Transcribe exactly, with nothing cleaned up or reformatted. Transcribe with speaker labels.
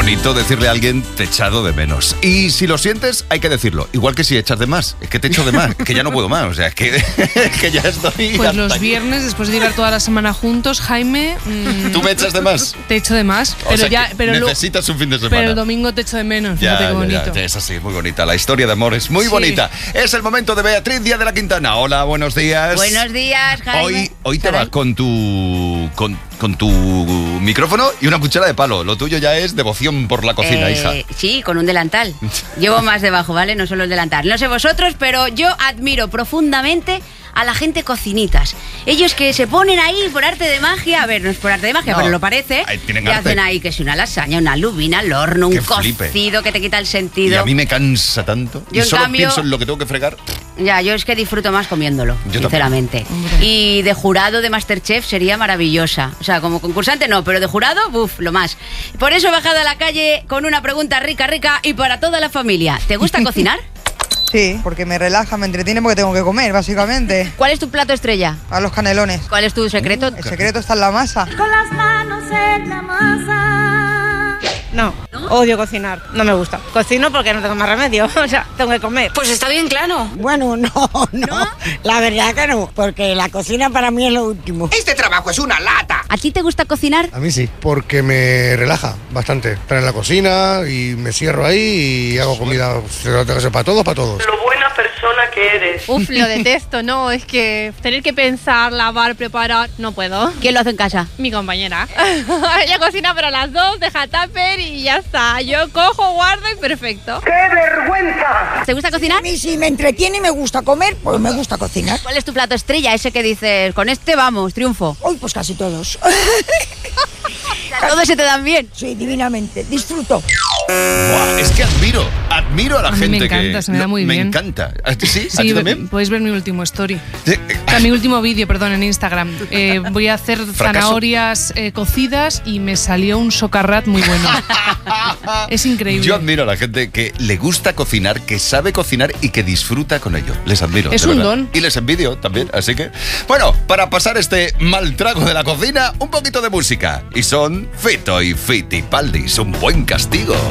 Speaker 1: bonito decirle a alguien te he echado de menos. Y si lo sientes, hay que decirlo. Igual que si echas de más. Es que te echo de más. Es que ya no puedo más. O sea, es que, es que ya estoy...
Speaker 2: Pues los aquí. Viernes, después de llevar toda la semana juntos, Jaime... Mmm,
Speaker 1: ¿Tú me echas de más?
Speaker 2: Te echo de más.
Speaker 1: O
Speaker 2: pero
Speaker 1: sea,
Speaker 2: ya, pero
Speaker 1: necesitas
Speaker 2: lo,
Speaker 1: un fin de semana.
Speaker 2: Pero el domingo te echo de menos.
Speaker 1: Ya,
Speaker 2: Fíjate qué bonito.
Speaker 1: Ya, ya, es así, muy bonita. La historia de amor es muy
Speaker 2: sí.
Speaker 1: bonita. Es el momento de Beatriz Díaz de la Quintana. Hola, buenos días.
Speaker 3: Buenos días, Jaime.
Speaker 1: Hoy, hoy te vas con tu... Con, con tu micrófono y una cuchara de palo. Lo tuyo ya es devoción por la cocina,
Speaker 3: eh,
Speaker 1: hija.
Speaker 3: Sí, con un delantal. Llevo más debajo, ¿vale? No solo el delantal. No sé vosotros, pero yo admiro profundamente a la gente cocinitas. Ellos que se ponen ahí por arte de magia. A ver, no es por arte de magia, no, pero lo parece. Y hacen ahí que es una lasaña, una lubina al horno, un Qué cocido flipe. Que te quita el sentido.
Speaker 1: Y a mí me cansa tanto. Yo y solo cambio, pienso en lo que tengo que fregar.
Speaker 3: Ya, yo es que disfruto más comiéndolo, yo sinceramente. También. Y de jurado de MasterChef sería maravillosa. O sea, como concursante no, pero de jurado, uff, lo más. Por eso he bajado a la calle con una pregunta rica, rica y para toda la familia. ¿Te gusta cocinar?
Speaker 4: Sí, porque me relaja, me entretiene porque tengo que comer, básicamente.
Speaker 3: ¿Cuál es tu plato estrella?
Speaker 4: A los canelones.
Speaker 3: ¿Cuál es tu secreto?
Speaker 4: El secreto está en la masa.
Speaker 5: Con las manos en la masa.
Speaker 6: No, ¿no? Odio cocinar, no me gusta. Cocino porque no tengo más remedio, o sea, tengo que comer.
Speaker 3: Pues está bien claro.
Speaker 7: Bueno, no, no, ¿No? La verdad que no, porque la cocina para mí es lo último.
Speaker 8: Este trabajo es una lata.
Speaker 3: ¿A ti te gusta cocinar?
Speaker 9: A mí sí, porque me relaja bastante. Estar en la cocina y me cierro ahí y hago comida, para todos, para todos.
Speaker 10: Lo buena persona que eres.
Speaker 6: Uf, lo detesto, no, es que tener que pensar, lavar, preparar, no puedo.
Speaker 3: ¿Quién lo hace en casa?
Speaker 6: Mi compañera. Ella cocina para las dos, deja tupper y ya está. Yo cojo, guardo y perfecto.
Speaker 8: ¡Qué vergüenza!
Speaker 3: ¿Te gusta cocinar?
Speaker 7: A mí sí me entretiene y me gusta comer, pues me gusta cocinar.
Speaker 3: ¿Cuál es tu plato estrella? Ese que dices, con este vamos, triunfo.
Speaker 7: Uy, pues casi todos.
Speaker 3: ¿Todos se te dan bien?
Speaker 7: Sí, divinamente. Disfruto.
Speaker 1: Buah, es que admiro, admiro a la
Speaker 2: a
Speaker 1: gente
Speaker 2: mí me encanta,
Speaker 1: que...
Speaker 2: se me da muy
Speaker 1: me
Speaker 2: bien.
Speaker 1: Me encanta. ¿Sí?
Speaker 2: Sí,
Speaker 1: ¿A ti también?
Speaker 2: Podéis ver mi último story.
Speaker 1: Sí.
Speaker 2: O sea, mi último vídeo, perdón, en Instagram. Eh, voy a hacer
Speaker 1: ¿Fracaso?
Speaker 2: zanahorias eh, cocidas y me salió un socarrat muy bueno. Es increíble.
Speaker 1: Yo admiro a la gente que le gusta cocinar, que sabe cocinar y que disfruta con ello. Les admiro.
Speaker 2: Es
Speaker 1: de
Speaker 2: un
Speaker 1: verdad.
Speaker 2: don.
Speaker 1: Y les envidio también, así que... Bueno, para pasar este mal trago de la cocina, un poquito de música. Y son Fito y Fitipaldis, un buen castigo.